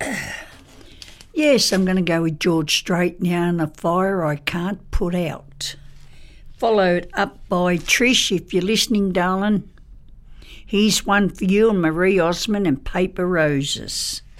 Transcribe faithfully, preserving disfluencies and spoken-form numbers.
Yes, I'm going to go with George Strait now, and A Fire I Can't Put Out. Followed up by Trish, if you're listening, darling. Here's one for you and Marie Osmond and Paper Roses.